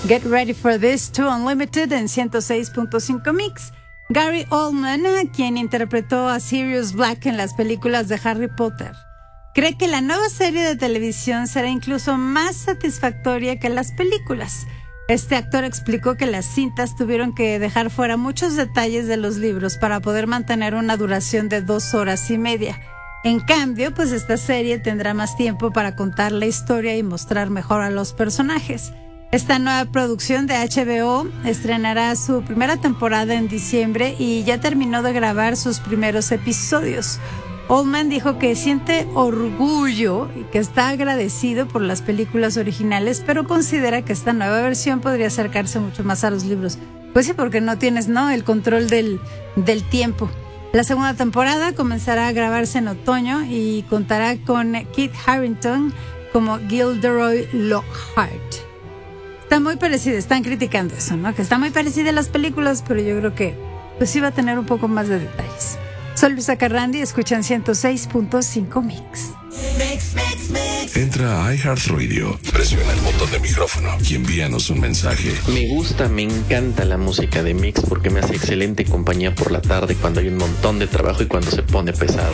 Get Ready for This to Unlimited en 106.5 Mix. Gary Oldman, quien interpretó a Sirius Black en las películas de Harry Potter, cree que la nueva serie de televisión será incluso más satisfactoria que las películas. Este actor explicó que las cintas tuvieron que dejar fuera muchos detalles de los libros para poder mantener una duración de 2 horas y media. En cambio, pues esta serie tendrá más tiempo para contar la historia y mostrar mejor a los personajes. Esta nueva producción de HBO estrenará su primera temporada en diciembre y ya terminó de grabar sus primeros episodios. Oldman dijo que siente orgullo y que está agradecido por las películas originales, pero considera que esta nueva versión podría acercarse mucho más a los libros. Pues sí, porque no tienes, el control del tiempo. La segunda temporada comenzará a grabarse en otoño y contará con Kit Harington como Gilderoy Lockhart. Está muy parecida, están criticando eso, que está muy parecida a las películas, pero yo creo que pues sí va a tener un poco más de detalles. Soy Luisa Carrandi, escuchan 106.5 Mix. Entra a iHeartRadio, presiona el botón de micrófono y envíanos un mensaje. Me encanta la música de Mix porque me hace excelente compañía por la tarde cuando hay un montón de trabajo y cuando se pone pesado.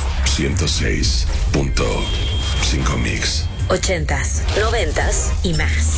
106.5 Mix. 80s, 90s y más.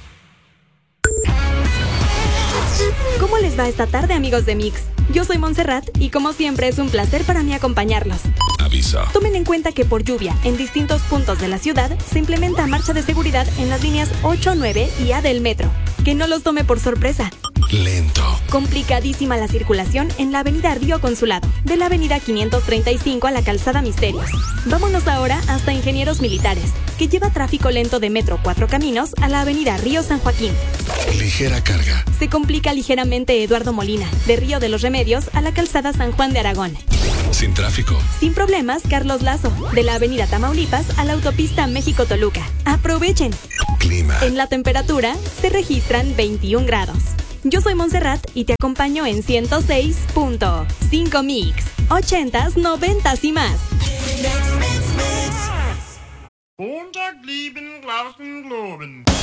¿Cómo les va esta tarde, amigos de Mix? Yo soy Montserrat y como siempre es un placer para mí acompañarlos. Aviso. Tomen en cuenta que por lluvia en distintos puntos de la ciudad se implementa marcha de seguridad en las líneas 8, 9 y A del metro. Que no los tome por sorpresa. Lento. Complicadísima la circulación en la avenida Río Consulado, de la avenida 535 a la calzada Misterios. Vámonos ahora hasta Ingenieros Militares, que lleva tráfico lento de metro 4 Caminos a la avenida Río San Joaquín. Ligera carga. Se complica ligeramente Eduardo Molina, de Río de los Remedios a la calzada San Juan de Aragón. Sin tráfico. Sin problemas, Carlos Lazo, de la avenida Tamaulipas a la autopista México-Toluca. ¡Aprovechen! Clima. En la temperatura se registran 21 grados. Yo soy Montserrat y te acompaño en 106.5 Mix, 80s, 90s y más. Montag lieben, Glauben, Globen.